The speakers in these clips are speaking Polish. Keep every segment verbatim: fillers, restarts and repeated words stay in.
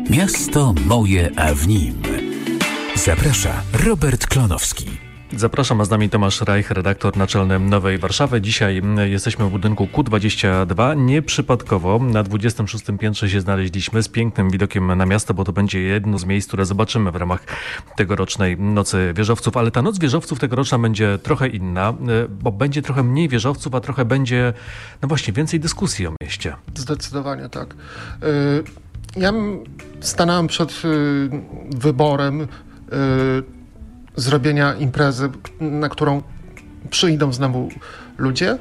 Miasto moje, a w nim. Zaprasza Robert Klonowski. Zapraszam, a z nami Tomasz Reich, redaktor naczelny Nowej Warszawy. Dzisiaj jesteśmy w budynku Q dwadzieścia dwa. Nieprzypadkowo na dwudziestym szóstym piętrze się znaleźliśmy z pięknym widokiem na miasto, bo to będzie jedno z miejsc, które zobaczymy w ramach tegorocznej Nocy Wieżowców. Ale ta Noc Wieżowców tegoroczna będzie trochę inna, bo będzie trochę mniej wieżowców, a trochę będzie, no właśnie, więcej dyskusji o mieście. Zdecydowanie tak. Ja stanąłem przed wyborem zrobienia imprezy, na którą przyjdą znowu ludzie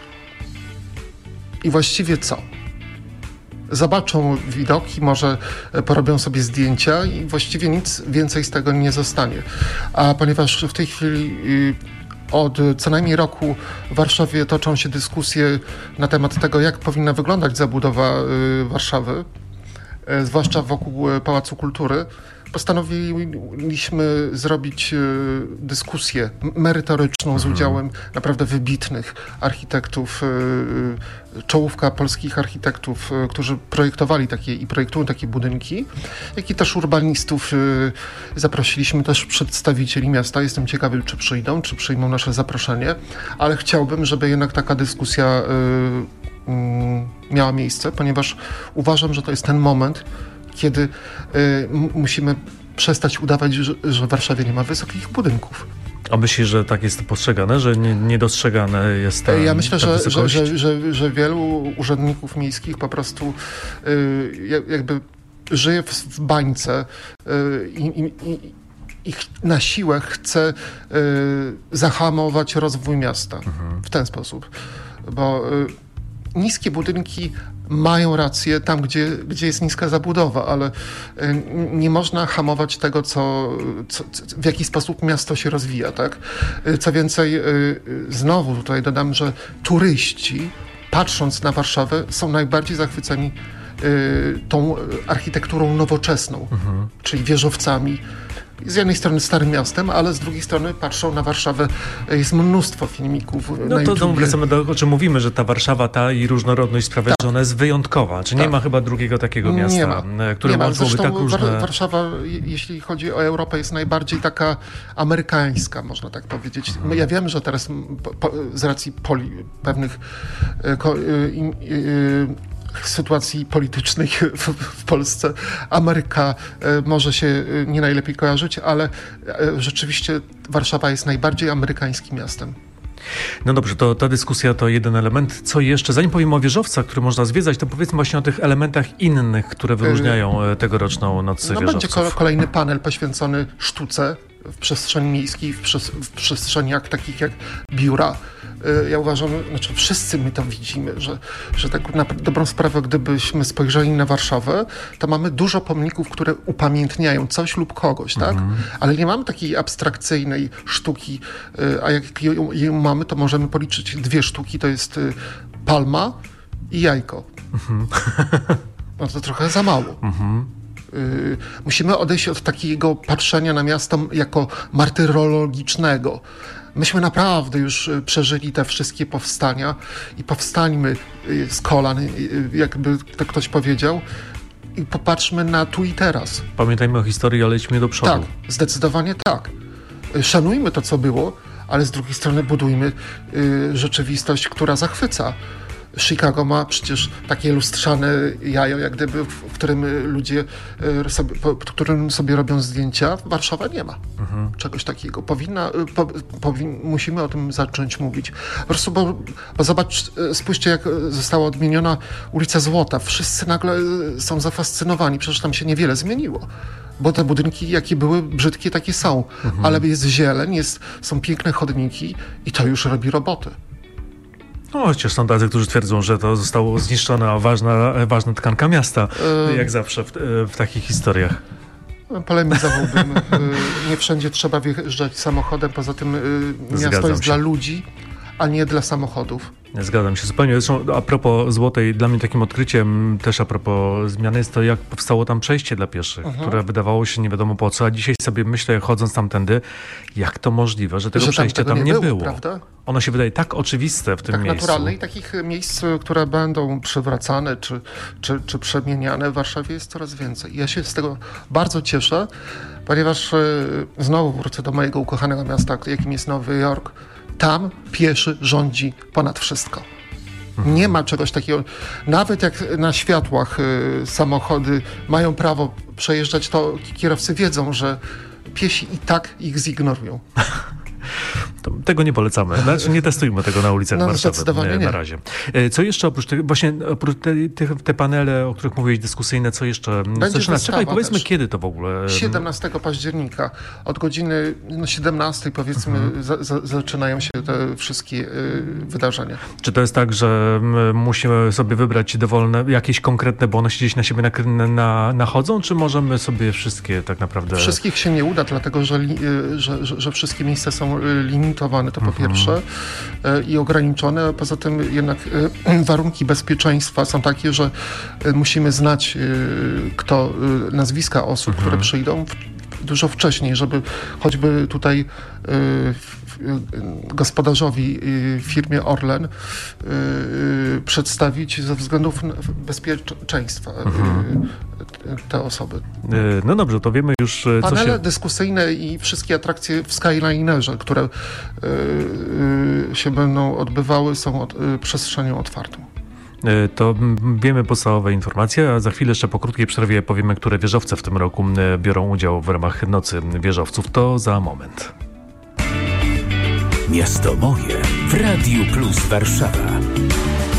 i właściwie co? Zobaczą widoki, może porobią sobie zdjęcia i właściwie nic więcej z tego nie zostanie. A ponieważ w tej chwili od co najmniej roku w Warszawie toczą się dyskusje na temat tego, jak powinna wyglądać zabudowa Warszawy, zwłaszcza wokół Pałacu Kultury, postanowiliśmy zrobić dyskusję merytoryczną z udziałem naprawdę wybitnych architektów, czołówka polskich architektów, którzy projektowali takie i projektują takie budynki, jak i też urbanistów. Zaprosiliśmy też przedstawicieli miasta. Jestem ciekawy, czy przyjdą, czy przyjmą nasze zaproszenie, ale chciałbym, żeby jednak taka dyskusja miała miejsce, ponieważ uważam, że to jest ten moment, kiedy y, m- musimy przestać udawać, że, że w Warszawie nie ma wysokich budynków. A myślisz, że tak jest to postrzegane, że nie, niedostrzegane jest ta Ja myślę, ta że, wysokość? że, że, że, że wielu urzędników miejskich po prostu y, jakby żyje w, w bańce y, i, i, i na siłę chce y, zahamować rozwój miasta mhm. w ten sposób. Bo y, niskie budynki mają rację tam, gdzie, gdzie jest niska zabudowa, ale nie można hamować tego, co, co, w jaki sposób miasto się rozwija, tak? Co więcej, znowu tutaj dodam, że turyści, patrząc na Warszawę, są najbardziej zachwyceni tą architekturą nowoczesną, mhm. czyli wieżowcami. Z jednej strony starym miastem, ale z drugiej strony patrzą na Warszawę. Jest mnóstwo filmików no na to YouTubie. wracamy do, o czym mówimy, że ta Warszawa, ta i różnorodność sprawia, tak. że ona jest wyjątkowa. Czy tak. nie ma chyba drugiego takiego miasta, nie ma. które nie łączyłoby tak różne... War- Warszawa, jeśli chodzi o Europę, jest najbardziej taka amerykańska, można tak powiedzieć. Mhm. Ja wiem, że teraz po, po, z racji poli, pewnych ko, y, y, y, sytuacji politycznych w, w Polsce Ameryka e, może się e, nie najlepiej kojarzyć, ale e, rzeczywiście Warszawa jest najbardziej amerykańskim miastem. No dobrze, to ta dyskusja to jeden element. Co jeszcze? Zanim powiem o wieżowcach, które można zwiedzać, to powiedzmy właśnie o tych elementach innych, które wyróżniają e, tegoroczną Noc no, Wieżowców. Będzie kolejny panel poświęcony sztuce w przestrzeni miejskiej, w, przes- w przestrzeniach takich jak biura. Ja uważam, znaczy wszyscy my to widzimy, że, że tak na dobrą sprawę, gdybyśmy spojrzeli na Warszawę, to mamy dużo pomników, które upamiętniają coś lub kogoś, tak? Mm-hmm. Ale nie mamy takiej abstrakcyjnej sztuki, a jak ją, ją mamy, to możemy policzyć dwie sztuki, to jest palma i jajko. Mm-hmm. No to trochę za mało. Mm-hmm. Musimy odejść od takiego patrzenia na miasto jako martyrologicznego. Myśmy naprawdę już przeżyli te wszystkie powstania i powstańmy z kolan, jakby to ktoś powiedział, i popatrzmy na tu i teraz. Pamiętajmy o historii, ale idźmy do przodu. Tak, zdecydowanie tak. Szanujmy to, co było, ale z drugiej strony budujmy y, rzeczywistość, która zachwyca. Chicago ma przecież takie lustrzane jajo, jak gdyby, w którym ludzie sobie, po, którym sobie robią zdjęcia. Warszawa nie ma mhm. czegoś takiego. Powinna, po, powin, musimy o tym zacząć mówić. Po prostu, bo, bo zobacz, spójrzcie, jak została odmieniona ulica Złota. Wszyscy nagle są zafascynowani. Przecież tam się niewiele zmieniło. Bo te budynki, jakie były brzydkie, takie są. Mhm. Ale jest zieleń, jest, są piękne chodniki i to już robi roboty. No, chociaż są tacy, którzy twierdzą, że to zostało zniszczona ważna, ważna tkanka miasta, yy, jak zawsze w, w takich historiach. Polemizowałbym. Nie wszędzie trzeba wjeżdżać samochodem, poza tym miasto jest się. dla ludzi, a nie dla samochodów. Zgadzam się zupełnie. Zresztą a propos Złotej, dla mnie takim odkryciem też a propos zmiany jest to, jak powstało tam przejście dla pieszych, uh-huh. które wydawało się nie wiadomo po co, a dzisiaj sobie myślę, chodząc tamtędy, jak to możliwe, że tego że przejścia tam, tam nie nie było. było. Prawda? Ono się wydaje tak oczywiste w tym tak miejscu. Tak naturalne i takich miejsc, które będą przywracane czy, czy, czy przemieniane w Warszawie jest coraz więcej. Ja się z tego bardzo cieszę, ponieważ znowu wrócę do mojego ukochanego miasta, jakim jest Nowy Jork. Tam pieszy rządzi ponad wszystko. Nie ma czegoś takiego. Nawet jak na światłach y, samochody mają prawo przejeżdżać, to kierowcy wiedzą, że piesi i tak ich zignorują. To tego nie polecamy. Znaczy nie testujmy tego na ulicach no, Warszawy nie, na nie. razie. Co jeszcze oprócz tych, właśnie oprócz te, te, te panele, o których mówiłeś, dyskusyjne, co jeszcze? Będzie Zaczyna, czekaj, powiedzmy też. Kiedy to w ogóle? siedemnastego października od godziny no, siedemnastej powiedzmy mhm. za, za, zaczynają się te wszystkie y, wydarzenia. Czy to jest tak, że musimy sobie wybrać dowolne, jakieś konkretne, bo one się gdzieś na siebie na, na, nachodzą, czy możemy sobie wszystkie tak naprawdę... Wszystkich się nie uda, dlatego że, li, że, że, że wszystkie miejsca są limitowane, to po mhm. pierwsze i ograniczone, a poza tym jednak warunki bezpieczeństwa są takie, że musimy znać kto, nazwiska osób, mhm. które przyjdą dużo wcześniej, żeby choćby tutaj gospodarzowi firmie Orlen przedstawić ze względów bezpieczeństwa mhm. te osoby. No dobrze, to wiemy już, co Panele się... dyskusyjne i wszystkie atrakcje w Skylinerze, które się będą odbywały, są od, przestrzenią otwartą. To wiemy podstawowe informacje, a za chwilę jeszcze po krótkiej przerwie powiemy, które wieżowce w tym roku biorą udział w ramach Nocy Wieżowców. To za moment. Miasto moje w Radiu Plus Warszawa.